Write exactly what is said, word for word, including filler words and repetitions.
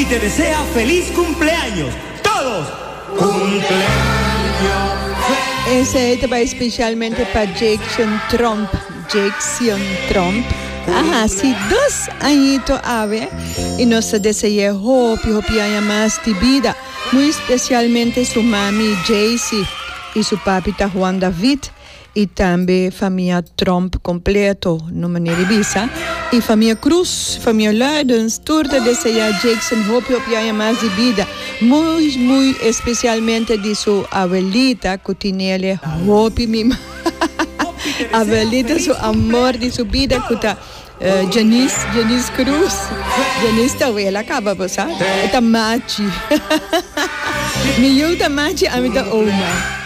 te desea feliz cumpleaños. Todos. Cumpleaños. Ese te va especialmente para Jackson Trump. Jackson Trump. Ajá, si dos añitos ave y nos desea hopi, hopi haya más de vida. Muy especialmente su mami Jaycee y su papita Juan David. Y también familia Trump completo, no manera visa. Y familia Cruz, familia Lardens, turda desea Jackson hopi, hopi haya más de vida. Muy, muy especialmente de su abuelita, que tiene hopi mi abuelita, su amor de su vida, que está uh, Janice, Janice Cruz. Janice está abuela, acaba, ¿sabes? Está machi. Mi yo está machi, a mí está oma.